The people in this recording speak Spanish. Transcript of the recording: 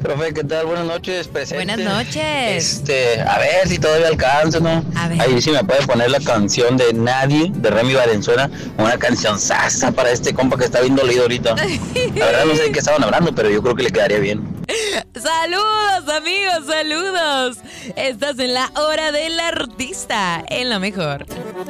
Profe, ¿qué tal? Buenas noches, presente. Buenas noches. A ver si todavía alcanzo, ¿no? A ver. Ahí sí me puede poner la canción de Nadie, de Remy Valenzuela, una canción sasa para este compa que está bien dolido ahorita. La verdad no sé de qué estaban hablando, pero yo creo que le quedaría bien. Saludos, amigos, saludos. Estás en la hora del artista, en lo mejor.